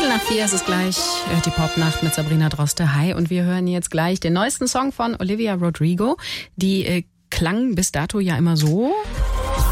4 ist es gleich. Die Popnacht mit Sabrina Droste. Hi, und wir hören jetzt gleich den neuesten Song von Olivia Rodrigo. Die klang bis dato ja immer so.